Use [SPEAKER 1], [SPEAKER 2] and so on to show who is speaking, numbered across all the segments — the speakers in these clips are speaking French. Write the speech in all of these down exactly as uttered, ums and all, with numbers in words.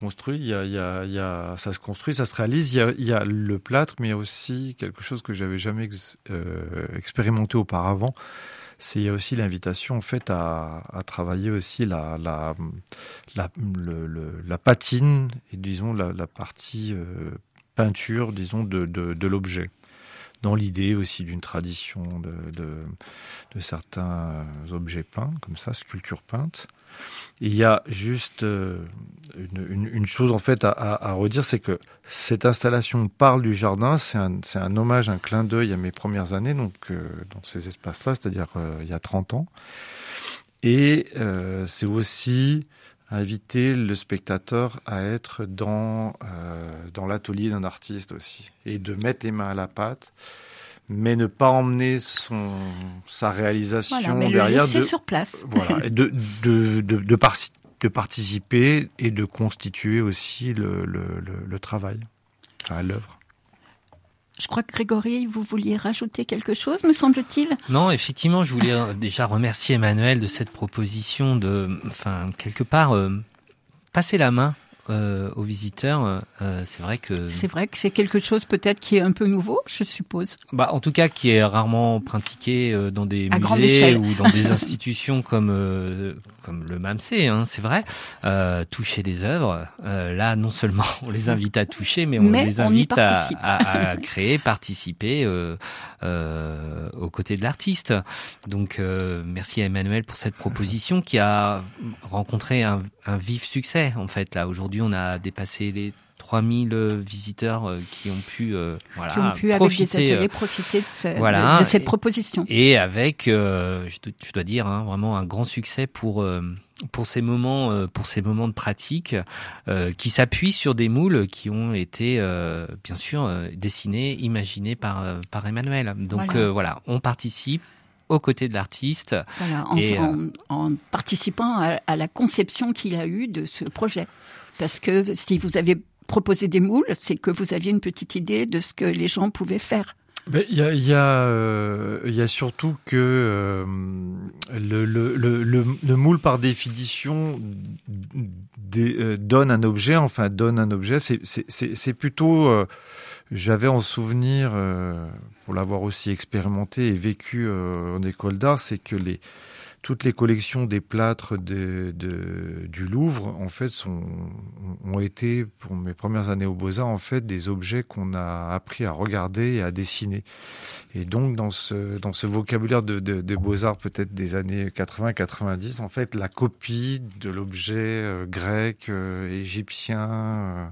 [SPEAKER 1] construit, il y a, il y a, il y a, ça se construit, ça se réalise. Il y a, il y a le plâtre, mais il y a aussi quelque chose que j'avais jamais ex, euh, expérimenté auparavant. C'est il y a aussi l'invitation en fait à, à travailler aussi la la la, le, le, la patine et disons la, la partie euh, peinture, disons de, de de l'objet. Dans l'idée aussi d'une tradition de, de, de certains objets peints, comme ça, sculptures peintes. Et il y a juste une, une, une chose en fait à, à, à redire, c'est que cette installation parle du jardin, c'est un, c'est un hommage, un clin d'œil à mes premières années, donc euh, dans ces espaces-là, c'est-à-dire euh, il y a trente ans. Et euh, c'est aussi inviter le spectateur à être dans, euh, dans l'atelier d'un artiste aussi, et de mettre les mains à la pâte, mais ne pas emmener son, sa réalisation
[SPEAKER 2] voilà, mais
[SPEAKER 1] derrière.
[SPEAKER 2] Le laisser
[SPEAKER 1] de,
[SPEAKER 2] sur place.
[SPEAKER 1] Voilà, et de, de, de, de, par, de participer et de constituer aussi le, le, le, le travail, enfin, l'œuvre.
[SPEAKER 2] Je crois que Grégory, vous vouliez rajouter quelque chose, me semble-t-il.
[SPEAKER 3] Non, effectivement, je voulais déjà remercier Emmanuel de cette proposition de, enfin, quelque part, euh, passer la main euh, aux visiteurs. Euh, c'est vrai que
[SPEAKER 2] c'est vrai que c'est quelque chose peut-être qui est un peu nouveau, je suppose.
[SPEAKER 3] Bah, en tout cas, qui est rarement pratiqué euh, dans des
[SPEAKER 2] à
[SPEAKER 3] musées ou dans des institutions comme euh, comme le MAMSE, hein, c'est vrai. Euh, toucher des œuvres, euh, là, non seulement on les invite à toucher, mais on
[SPEAKER 2] mais
[SPEAKER 3] les
[SPEAKER 2] on
[SPEAKER 3] invite à, à, à créer, participer euh, euh, aux côtés de l'artiste. Donc, euh, merci à Emmanuel pour cette proposition qui a rencontré un, un vif succès. En fait, là, aujourd'hui, on a dépassé les trois mille visiteurs qui ont pu, euh, voilà,
[SPEAKER 2] qui ont pu
[SPEAKER 3] profiter,
[SPEAKER 2] avec des ateliers, profiter de, ce,
[SPEAKER 3] voilà,
[SPEAKER 2] de, de cette
[SPEAKER 3] et,
[SPEAKER 2] proposition.
[SPEAKER 3] Et avec, euh, je, dois, je dois dire, hein, vraiment un grand succès pour euh, pour ces moments, euh, pour ces moments de pratique euh, qui s'appuient sur des moules qui ont été, euh, bien sûr, euh, dessinés, imaginés par euh, par Emmanuel. Donc voilà, euh, voilà on participe aux côtés de l'artiste.
[SPEAKER 2] Voilà, en,
[SPEAKER 3] et,
[SPEAKER 2] en, en participant à, à la conception qu'il a eue de ce projet. Parce que si vous avez proposé des moules, c'est que vous aviez une petite idée de ce que les gens pouvaient faire.
[SPEAKER 1] Il y a, y, a, euh, y a surtout que euh, le, le, le, le, le moule, par définition, des, euh, donne un objet, enfin donne un objet. C'est, c'est, c'est, c'est plutôt... Euh, j'avais en souvenir, euh, pour l'avoir aussi expérimenté et vécu euh, en école d'art, c'est que les... toutes les collections des plâtres de, de, du Louvre, en fait, sont, ont été, pour mes premières années aux Beaux-Arts, en fait, des objets qu'on a appris à regarder et à dessiner. Et donc, dans ce, dans ce vocabulaire de, de, de Beaux-Arts, peut-être des années quatre-vingts quatre-vingt-dix, en fait, la copie de l'objet euh, grec, euh, égyptien, euh,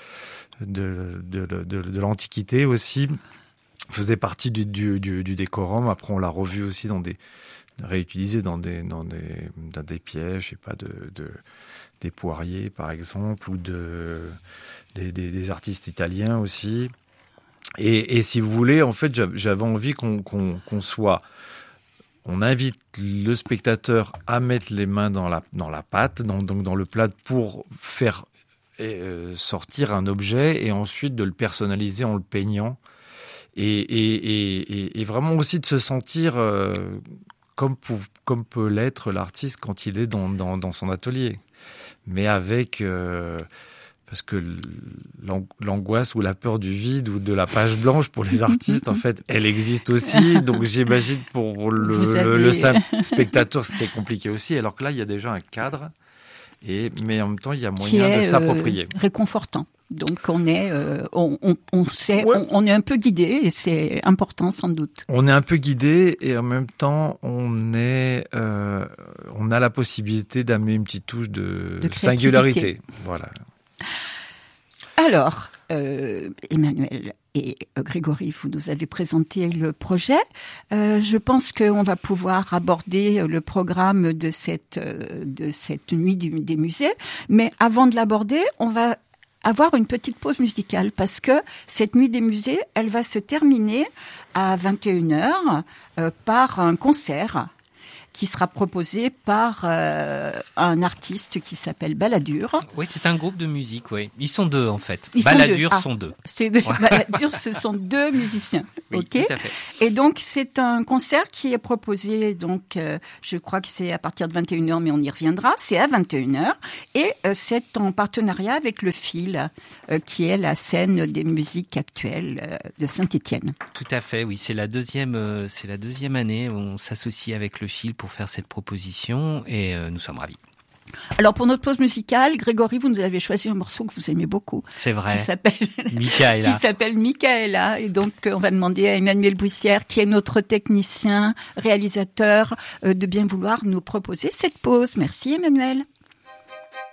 [SPEAKER 1] de, de, de, de, de l'Antiquité aussi, faisait partie du, du, du, du décorum. Après, on l'a revu aussi dans des... réutilisé dans des dans des dans des pièges, je sais pas, de, de des Poiriers par exemple, ou de des, des, des artistes italiens aussi. Et, et si vous voulez, en fait, j'avais envie qu'on qu'on qu'on soit, on invite le spectateur à mettre les mains dans la dans la pâte, dans, donc dans le plat, pour faire euh, sortir un objet et ensuite de le personnaliser en le peignant, et et et, et vraiment aussi de se sentir euh, Comme, pour, comme peut l'être l'artiste quand il est dans, dans, dans son atelier. Mais avec... Euh, parce que l'angoisse ou la peur du vide ou de la page blanche pour les artistes, en fait, elle existe aussi. Donc j'imagine pour le, avez... le simple spectateur, c'est compliqué aussi. Alors que là, il y a déjà un cadre. Et, mais en même temps, il y a moyen
[SPEAKER 2] est,
[SPEAKER 1] de s'approprier.
[SPEAKER 2] Euh, réconfortant. Donc on est, euh, on, on, on sait, ouais. on, on est un peu guidé, et c'est important sans doute.
[SPEAKER 1] On est un peu guidé et en même temps on est, euh, on a la possibilité d'amener une petite touche de, de singularité. Voilà.
[SPEAKER 2] Alors, euh, Emmanuel et Grégory, vous nous avez présenté le projet. Euh, je pense qu'on va pouvoir aborder le programme de cette de cette nuit du, des musées. Mais avant de l'aborder, on va avoir une petite pause musicale, parce que cette nuit des musées, elle va se terminer à vingt et une heures euh, par un concert qui sera proposé par euh, un artiste qui s'appelle Balladur.
[SPEAKER 3] Oui, c'est un groupe de musique, oui. Ils sont deux, en fait.
[SPEAKER 2] Ils
[SPEAKER 3] Balladur
[SPEAKER 2] sont deux. Ah,
[SPEAKER 3] sont deux.
[SPEAKER 2] C'est deux. Ouais. Balladur, ce sont deux musiciens.
[SPEAKER 3] Oui,
[SPEAKER 2] ok.
[SPEAKER 3] Tout à fait.
[SPEAKER 2] Et donc c'est un concert qui est proposé, donc euh, je crois que c'est à partir de vingt et une heures, mais on y reviendra. C'est à vingt et une heures et euh, c'est en partenariat avec le Fil, euh, qui est la scène des musiques actuelles euh, de Saint-Étienne.
[SPEAKER 3] Tout à fait, oui. C'est la deuxième, euh, c'est la deuxième année où on s'associe avec le Fil pour faire cette proposition et euh, nous sommes ravis.
[SPEAKER 2] Alors pour notre pause musicale, Grégory, vous nous avez choisi un morceau que vous aimez beaucoup.
[SPEAKER 3] C'est vrai.
[SPEAKER 2] Qui s'appelle
[SPEAKER 3] Michaela.
[SPEAKER 2] qui s'appelle Michaela. Et donc on va demander à Emmanuel Bouissière, qui est notre technicien, réalisateur, euh, de bien vouloir nous proposer cette pause. Merci Emmanuel.